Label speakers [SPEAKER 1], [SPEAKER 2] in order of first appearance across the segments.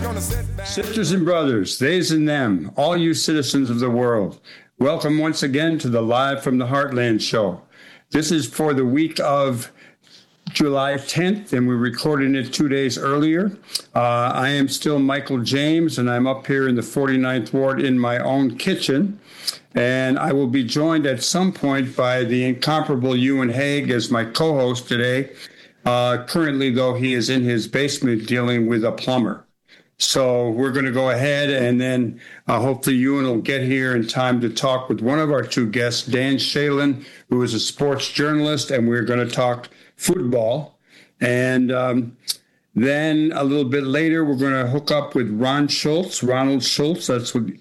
[SPEAKER 1] Sisters and brothers, theys and them, all you citizens of the world, welcome once again to the Live from the Heartland show. This is for the week of July 10th, and we're recording it 2 days earlier. I am still Michael James, and I'm up here in the 49th Ward in my own kitchen. And I will be joined at some point by the incomparable Ewan Haig as my co-host today. Currently, though, he is in his basement dealing with a plumber. So we're going to go ahead, and then hopefully Ewan will get here in time to talk with one of our two guests, Dan Shalin, who is a sports journalist, and we're going to talk football. And then a little bit later, we're going to hook up with Ronald Schulz. That's with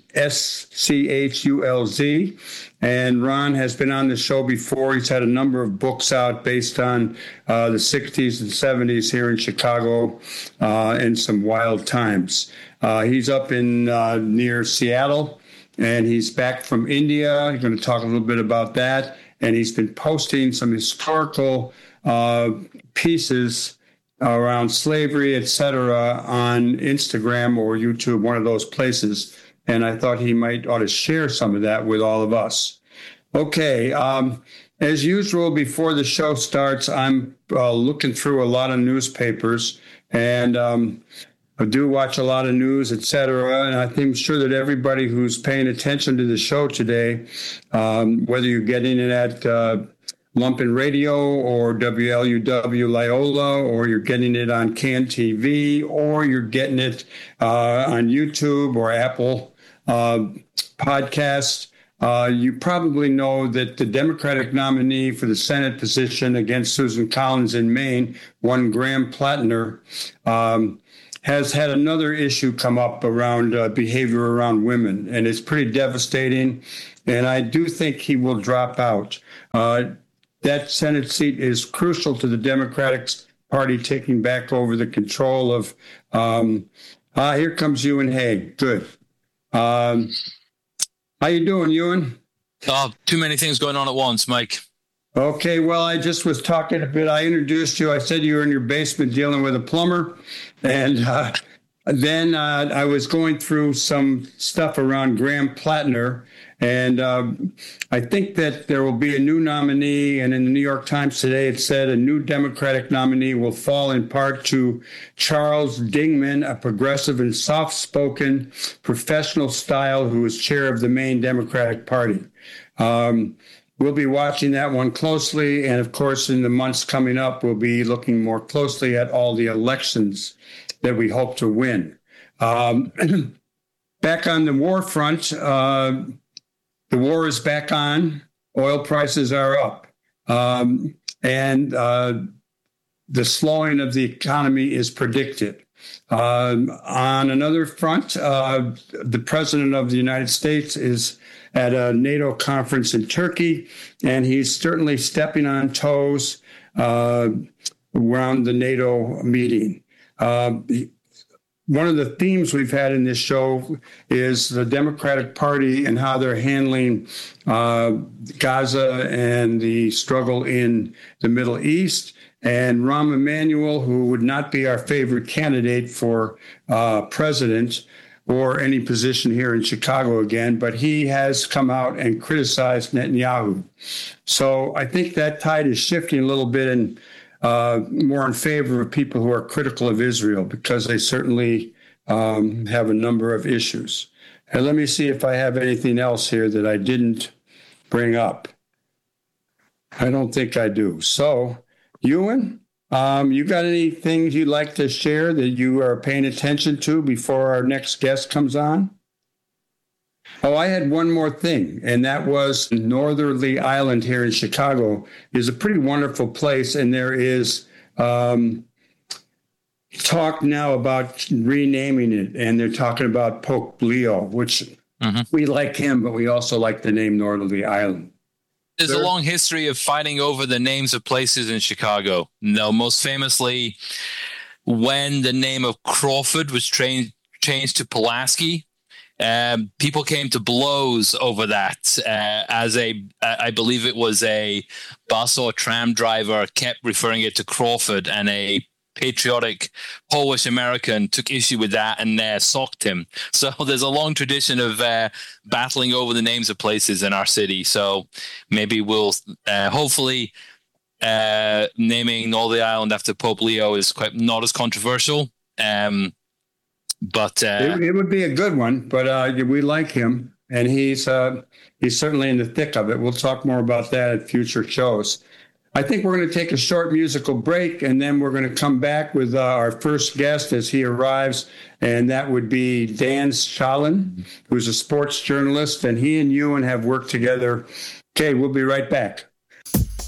[SPEAKER 1] SCHULZ. And Ron has been on the show before. He's had a number of books out based on the 60s and 70s here in Chicago and some wild times. He's up in near Seattle, and he's back from India. He's going to talk a little bit about that. And he's been posting some historical pieces around slavery, etc., on Instagram or YouTube, one of those places. And I thought he ought to share some of that with all of us. Okay, as usual, before the show starts, I'm looking through a lot of newspapers, and I do watch a lot of news, etc. And I'm sure that everybody who's paying attention to the show today, whether you're getting it at Lumpen Radio or WLUW Loyola, or you're getting it on CAN TV, or you're getting it on YouTube or Apple Podcasts, you probably know that the Democratic nominee for the Senate position against Susan Collins in Maine, one Graham Plattner, has had another issue come up around behavior around women, and it's pretty devastating, and I do think he will drop out. That Senate seat is crucial to the Democratic Party taking back over the control of, here comes Ewan Haig. Good. How you doing, Ewan?
[SPEAKER 2] Oh, too many things going on at once, Mike.
[SPEAKER 1] Okay, well, I just was talking a bit. I introduced you. I said you were in your basement dealing with a plumber. And then I was going through some stuff around Graham Plattner. And I think that there will be a new nominee. And in the New York Times today, it said a new Democratic nominee will fall in part to Charles Dingman, a progressive and soft-spoken professional style who is chair of the Maine Democratic Party. We'll be watching that one closely. And of course, in the months coming up, we'll be looking more closely at all the elections that we hope to win. Back on the war front, the war is back on. Oil prices are up. And the slowing of the economy is predicted. On another front, the president of the United States is at a NATO conference in Turkey, and he's certainly stepping on toes around the NATO meeting. One of the themes we've had in this show is the Democratic Party and how they're handling Gaza and the struggle in the Middle East. And Rahm Emanuel, who would not be our favorite candidate for president or any position here in Chicago again, but he has come out and criticized Netanyahu. So I think that tide is shifting a little bit and more in favor of people who are critical of Israel, because they certainly have a number of issues. And let me see if I have anything else here that I didn't bring up. I don't think I do. So, Ewan, you got any things you'd like to share that you are paying attention to before our next guest comes on? Oh, I had one more thing, and that was Northerly Island here in Chicago is a pretty wonderful place, and there is talk now about renaming it, and they're talking about Pope Leo, which we like him, but we also like the name Northerly Island.
[SPEAKER 2] There's a long history of fighting over the names of places in Chicago. No, most famously, when the name of Crawford was changed to Pulaski, people came to blows over that. I believe it was a bus or tram driver kept referring it to Crawford, and a patriotic Polish American took issue with that and socked him. So there's a long tradition of battling over the names of places in our city. So maybe we'll hopefully naming Northey Island after Pope Leo is not as controversial. But
[SPEAKER 1] it would be a good one. But we like him, and he's certainly in the thick of it. We'll talk more about that at future shows. I think we're going to take a short musical break, and then we're going to come back with our first guest as he arrives, and that would be Dan Shahlen, who's a sports journalist, and he and Ewan have worked together. Okay, we'll be right back.